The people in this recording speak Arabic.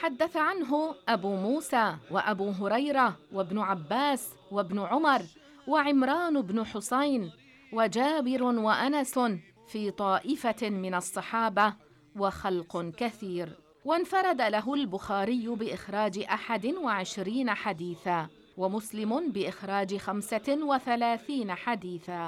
تحدث عنه أبو موسى وأبو هريرة وابن عباس وابن عمر وعمران بن حسين وجابر وأنس في طائفة من الصحابة وخلق كثير. وانفرد له البخاري بإخراج 21 حديثاً ومسلم بإخراج 35 حديثاً.